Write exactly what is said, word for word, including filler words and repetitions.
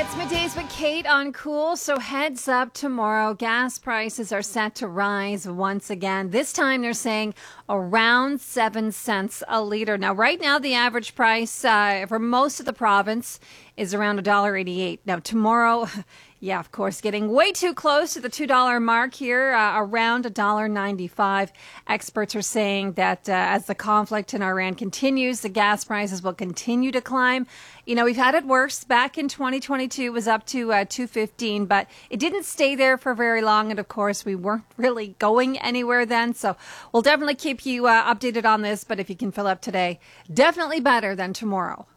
It's middays with Kate on Cool. So heads up tomorrow. Gas prices are set to rise once again. This time they're saying around seven cents a liter. Now, right now, the average price uh, for most of the province is around one dollar eighty-eight. Now, tomorrow, yeah, of course, getting way too close to the two dollar mark here, uh, around one dollar ninety-five. Experts are saying that uh, as the conflict in Iran continues, the gas prices will continue to climb. You know, we've had it worse. Back in twenty twenty-two, it was up to uh, two fifteen, but it didn't stay there for very long. And of course, we weren't really going anywhere then. So we'll definitely keep you uh, updated on this. But if you can fill up today, definitely better than tomorrow.